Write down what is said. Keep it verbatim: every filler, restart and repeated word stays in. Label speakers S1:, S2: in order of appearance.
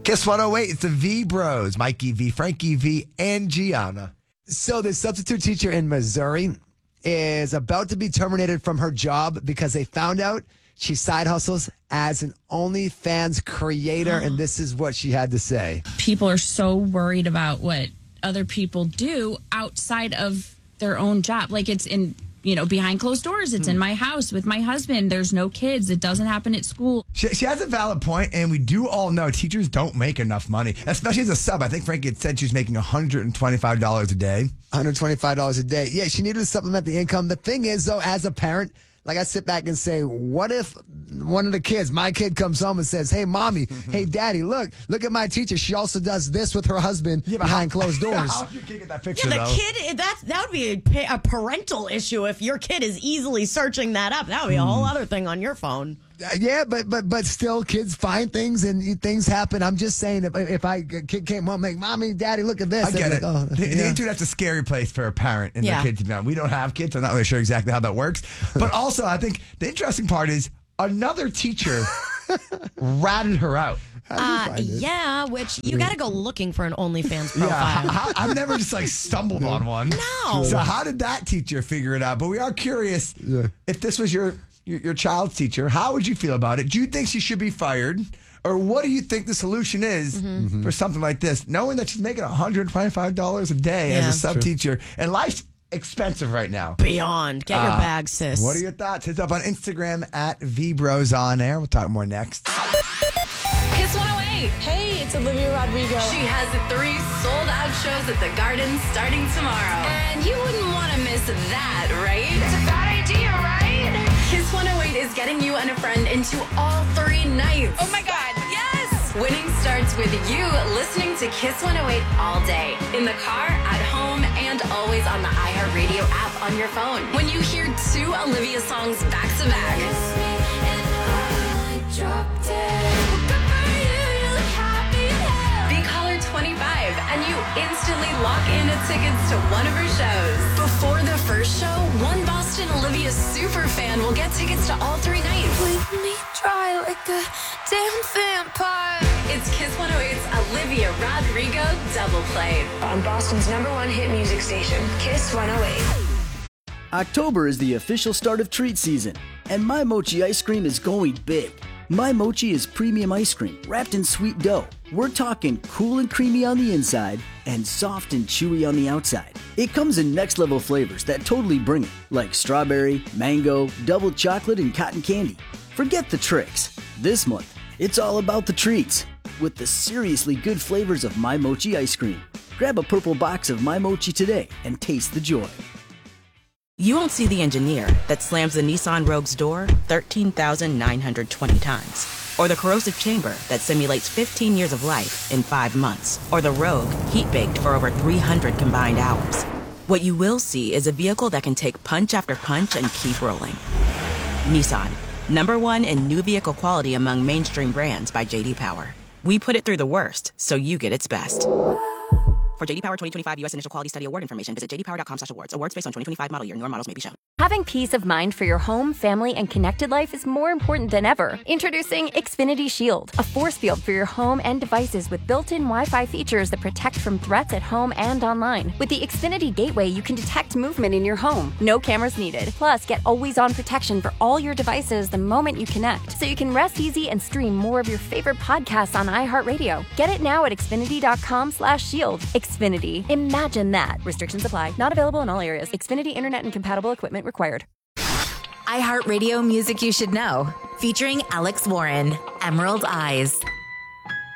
S1: Kiss one oh eight, it's the V Bros. Mikey V, Frankie V, and Gianna.
S2: So the substitute teacher in Missouri is about to be terminated from her job because they found out she side hustles as an OnlyFans creator, and this is what she had to say.
S3: People are so worried about what other people do outside of their own job. Like it's in, you know, behind closed doors. It's mm. in my house with my husband. There's no kids. It doesn't happen at school.
S1: She, she has a valid point, and we do all know teachers don't make enough money, especially as a sub. I think Frankie had said she was making one hundred twenty-five dollars a day.
S2: one hundred twenty-five dollars a day. Yeah, she needed to supplement the income. The thing is, though, as a parent, like I sit back and say, what if one of the kids, my kid comes home and says, hey, mommy, mm-hmm. hey, daddy, look, look at my teacher. She also does this with her husband yeah, behind how, closed doors.
S1: How did your kid get that picture,
S4: Yeah, the
S1: though?
S4: kid, that, that would be a, a parental issue if your kid is easily searching that up. That would be a whole other thing on your phone.
S2: Uh, yeah, but but but still, kids find things and things happen. I'm just saying, if if I kid came home, like, mommy, daddy, look at this.
S1: I get
S2: like,
S1: it.
S2: oh,
S1: the,
S2: yeah.
S1: the internet's a scary place for a parent and
S4: yeah.
S1: their kids to be on. We don't have kids, so I'm not really sure exactly how that works. But also, I think the interesting part is another teacher ratted her out.
S4: Uh, yeah, which you got to go looking for an OnlyFans profile.
S1: Yeah, how, I've never just like stumbled on one.
S4: No.
S1: So how did that teacher figure it out? But we are curious yeah. if this was your, your your child's teacher, how would you feel about it? Do you think she should be fired? Or what do you think the solution is mm-hmm. for something like this? Knowing that she's making one hundred twenty-five dollars a day yeah, as a sub teacher, and life's expensive right now.
S4: Beyond. Get uh, your bag, sis.
S1: What are your thoughts? Hit us up on Instagram at VBrosOnAir. We'll talk more next.
S5: Kiss one oh eight.
S6: Hey, it's Olivia Rodrigo.
S5: She has three sold-out shows at the Garden starting tomorrow. And you wouldn't want to miss that, right?
S6: It's a bad idea, right?
S5: Kiss one oh eight is getting you and a friend into all three nights.
S6: Oh, my God.
S5: Yes! Winning starts with you listening to Kiss one oh eight all day. In the car, at home, and always on the iHeartRadio app on your phone. When you hear two Olivia songs back-to-back. Be caller twenty-five and you instantly lock in tickets to one of her shows. Before the first show, one Boston Olivia super fan will get tickets to all three nights.
S6: Make me dry like a damn vampire.
S5: It's Kiss one oh eight's Olivia Rodrigo Double Play
S6: on Boston's number one hit music station, Kiss one oh eight.
S7: October is the official start of treat season, and My Mochi ice cream is going big. My Mochi is premium ice cream wrapped in sweet dough. We're talking cool and creamy on the inside and soft and chewy on the outside. It comes in next level flavors that totally bring it, like strawberry, mango, double chocolate, and cotton candy. Forget the tricks. This month, it's all about the treats with the seriously good flavors of My Mochi ice cream. Grab a purple box of My Mochi today and taste the joy.
S8: You won't see the engineer that slams the Nissan Rogue's door thirteen thousand nine hundred twenty times. Or the corrosive chamber that simulates fifteen years of life in five months. Or the Rogue heat-baked for over three hundred combined hours. What you will see is a vehicle that can take punch after punch and keep rolling. Nissan, number one in new vehicle quality among mainstream brands by J D Power. We put it through the worst, so you get its best. For J D Power twenty twenty-five U S Initial Quality Study Award information, visit j d power dot com slash awards. Awards based on twenty twenty-five model year. Newer models may be shown.
S9: Having peace of mind for your home, family, and connected life is more important than ever. Introducing Xfinity Shield, a force field for your home and devices with built-in Wi-Fi features that protect from threats at home and online. With the Xfinity Gateway, you can detect movement in your home. No cameras needed. Plus, get always-on protection for all your devices the moment you connect, so you can rest easy and stream more of your favorite podcasts on iHeartRadio. Get it now at xfinity dot com slash shield. Xfinity. Imagine that. Restrictions apply. Not available in all areas. Xfinity Internet and compatible equipment required.
S10: iHeartRadio Music You Should Know, featuring Alex Warren, Emerald Eyes.